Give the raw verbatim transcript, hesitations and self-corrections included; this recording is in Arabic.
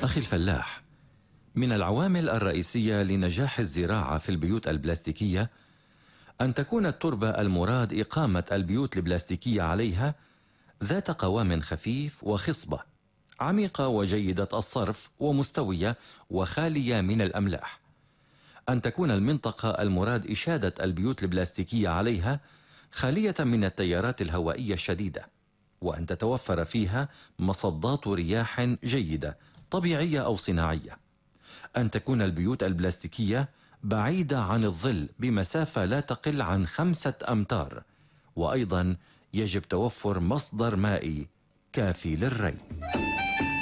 أخي الفلاح، من العوامل الرئيسية لنجاح الزراعة في البيوت البلاستيكية أن تكون التربة المراد إقامة البيوت البلاستيكية عليها ذات قوام خفيف وخصبة، عميقة وجيدة الصرف ومستوية وخالية من الأملاح. أن تكون المنطقة المراد إشادة البيوت البلاستيكية عليها خالية من التيارات الهوائية الشديدة، وأن تتوفر فيها مصدات رياح جيدة طبيعية أو صناعية. أن تكون البيوت البلاستيكية بعيدة عن الظل بمسافة لا تقل عن خمسة أمتار، وأيضا يجب توفر مصدر مائي كافي للري.